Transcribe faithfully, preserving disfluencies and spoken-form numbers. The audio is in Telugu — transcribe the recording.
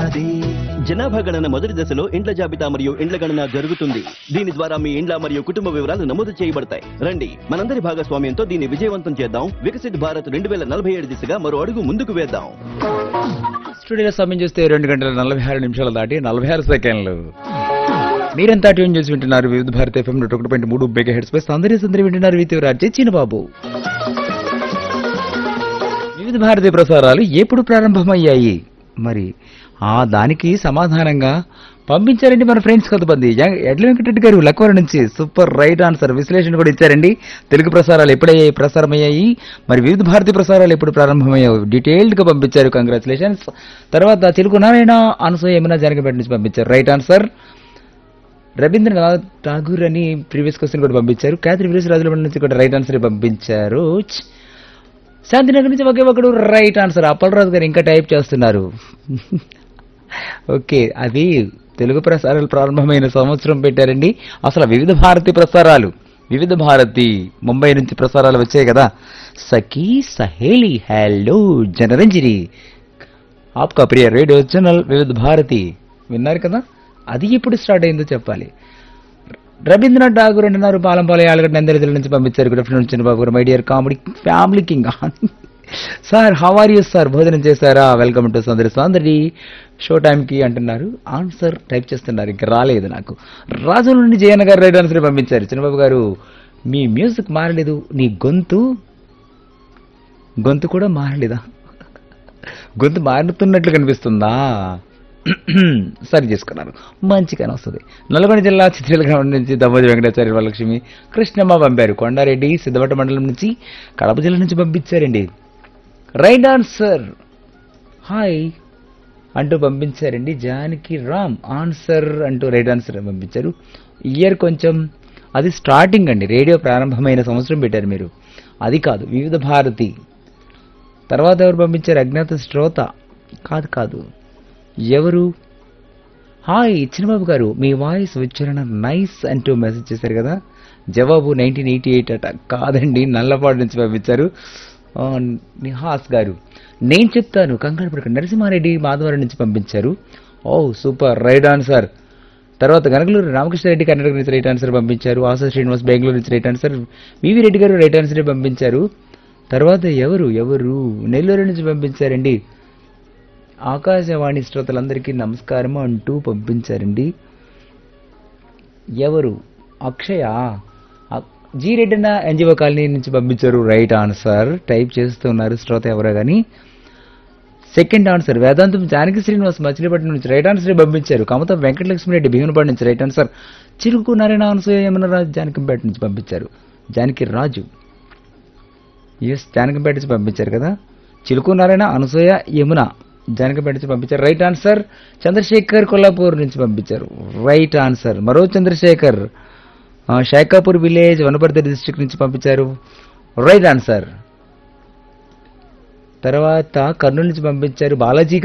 ఉన్నది. జనాభా గణన మొదటి దశలో ఇండ్ల జాబితా మరియు ఇండ్ల గణన జరుగుతుంది. దీని ద్వారా మీ ఇండ్ల మరియు కుటుంబ వివరాలు నమోదు చేయబడతాయి. రండి మనందరి భాగస్వామ్యంతో దీన్ని విజయవంతం చేద్దాం. వికసిత్ భారత్ రెండు వేల నలభై ఏడు దిశగా మరో అడుగు ముందుకు వేద్దాం. స్టూడియోలో సమయం చూస్తే రెండు గంటల నలభై ఆరు నిమిషాలు దాటి నలభై ఆరు సెకండ్లు. మీరంతా ట్యూన్ చేసి వింటున్నారు వివిధ భారత ఎఫ్ఎం నూట ఒకటి పాయింట్ మూడు మెగా హెడ్స్ పై సందరి సందరి వింటున్నారు వితివరాజే చిన్నబాబు. వివిధ భారతీయ ప్రసారాలు ఎప్పుడు ప్రారంభమయ్యాయి? మరి ఆ దానికి సమాధానంగా పంపించారండి మన ఫ్రెండ్స్ కొంతమంది. ఎడ్ల వెంకటరెడ్డి గారు లక్వర నుంచి సూపర్ రైట్ ఆన్సర్ విశ్లేషణ కూడా ఇచ్చారండి. తెలుగు ప్రసారాలు ఎప్పుడయ్యాయి ప్రసారమయ్యాయి, మరి వివిధ భారతీయ ప్రసారాలు ఎప్పుడు ప్రారంభమయ్యాయి డీటెయిల్డ్ గా పంపించారు. కంగ్రాచులేషన్స్. తర్వాత తెలుగు నారాయణ అనసూయ యమున జానకిపేట నుంచి పంపించారు రైట్ ఆన్సర్. రవీంద్రనాథ్ ఠాగూర్ అని ప్రీవియస్ క్వశ్చన్ కూడా పంపించారు. క్యాథరి వీరేశ్ రాజుల నుంచి కూడా రైట్ ఆన్సర్ పంపించారు. శాంతినగర్ నుంచి ఒకే ఒకడు రైట్ ఆన్సర్. అప్పలరాజు గారు ఇంకా టైప్ చేస్తున్నారు. ఓకే, అది తెలుగు ప్రసారాలు ప్రారంభమైన సంవత్సరం పెట్టారండి. అసలు వివిధ భారతి ప్రసారాలు వివిధ భారతి ముంబై నుంచి ప్రసారాలు వచ్చాయి కదా. సఖీ సహేలి హలో జనరంజని ఆప్కా ప్రియ రేడియో ఛానల్ వివిధ భారతి విన్నారు కదా. అది ఎప్పుడు స్టార్ట్ అయిందో చెప్పాలి. రవీంద్రనాథ్ ఠాగూర్ అంటున్నారు పాలంపాల ఆలగడ్డ నందరిజల నుంచి పంపించారు. గుడ్ ఆఫ్టర్నూన్ చిన్నబాబు గారు, my dear comedy family king sir. How are you sir? భోజనం చేశారా? వెల్కమ్ టు సందరి సందడి షో టైం కి అంటున్నారు. ఆన్సర్ టైప్ చేస్తున్నారు, ఇంకా రాలేదు నాకు. రాజుల నుండి జయన్న గారు రైట్ ఆన్సర్ పంపించారు. చిన్నబాబు గారు మీ మ్యూజిక్ మారలేదు, నీ గొంతు గొంతు కూడా మారలేదా? గొంతు మారుతున్నట్లు కనిపిస్తుందా? సరి చేసుకున్నారు, మంచిగానే వస్తుంది. నల్గొండ జిల్లా చిత్రీల గ్రామం నుంచి దమ్మోజి వెంకటాచార్య వరలక్ష్మి కృష్ణమ్మ పంపారు. కొండారెడ్డి సిద్ధవట మండలం నుంచి కడప జిల్లా నుంచి పంపించారండి రైట్ ఆన్సర్. హాయ్ అంటూ పంపించారండి. జానకి రామ్ ఆన్సర్ అంటూ రైట్ ఆన్సర్ పంపించారు. ఇయర్ కొంచెం అది స్టార్టింగ్ అండి, రేడియో ప్రారంభమైన సంవత్సరం పెట్టారు మీరు, అది కాదు వివిధ భారతి. తర్వాత ఎవరు పంపించారు? అజ్ఞాత శ్రోత. కాదు కాదు ఎవరు? హాయ్ చిన్నబాబు గారు, మీ వాయిస్ ఉచ్చారణ నైస్ అంటూ మెసేజ్ చేశారు కదా. జవాబు నైన్టీన్ ఎయిటీ ఎయిట్ అట. కాదండి, నల్లపాడు నుంచి పంపించారు. నిహాస్ గారు నేను చెప్తాను కంగారు పడకండి. నరసింహారెడ్డి మాధవరం నుంచి పంపించారు. ఓ సూపర్ రైట్ ఆన్సర్. తర్వాత గనగలూరు రామకృష్ణారెడ్డి కర్ణాటక నుంచి రైట్ ఆన్సర్ పంపించారు. ఆశా శ్రీనివాస్ బెంగళూరు నుంచి రైట్ ఆన్సర్. వివి రెడ్డి గారు రైట్ ఆన్సర్ పంపించారు. తర్వాత ఎవరు ఎవరు నెల్లూరు నుంచి పంపించారండి. ఆకాశవాణి శ్రోతలందరికీ నమస్కారం అంటూ పంపించారండి. ఎవరు? అక్షయ జీ రెడ్డిన ఎన్జిఓ కాలనీ నుంచి పంపించారు రైట్ ఆన్సర్. టైప్ చేస్తున్నారు శ్రోత ఎవరో కానీ. సెకండ్ ఆన్సర్ వేదాంతం జానకి శ్రీనివాస్ మచిలీపట్నం నుంచి రైట్ ఆన్సర్ పంపించారు. కమత వెంకటలక్ష్మిరెడ్డి భీమనపాడు నుంచి రైట్ ఆన్సర్. చిరుకు నారాయణ అనసూయ యమునరాజు జానకంపేట నుంచి పంపించారు. జానకి రాజు ఎస్ జానకంపేట నుంచి పంపించారు కదా. చిలుకు నారాయణ అనసూయ యమున జానకంపేట నుంచి పంపించారు రైట్ ఆన్సర్. చంద్రశేఖర్ కొల్లాపూర్ నుంచి పంపించారు రైట్ ఆన్సర్. మరో చంద్రశేఖర్ షైకాపూర్ విలేజ్ వనపర్తి డిస్ట్రిక్ట్ నుంచి పంపించారు రైట్ ఆన్సర్. తర్వాత కర్నూలు నుంచి పంపించారు బాలాజీ